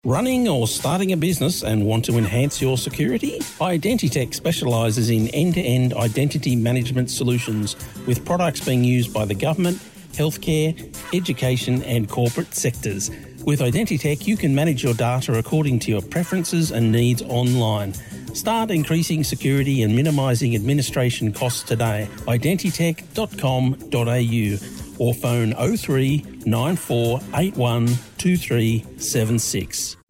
Running or starting a business and want to enhance your security? Identitech specialises in end-to-end identity management solutions with products being used by the government, healthcare, education and corporate sectors. With Identitech, you can manage your data according to your preferences and needs online. Start increasing security and minimising administration costs today. Identitech.com.au or phone 03 9481 2376.